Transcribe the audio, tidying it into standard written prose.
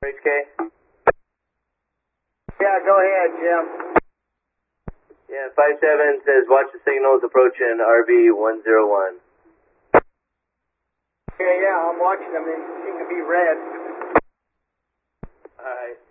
HK? Yeah, go ahead, Jim. Yeah, 57 says watch the signals approaching RB101. Yeah, I'm watching them. They seem to be red. Alright.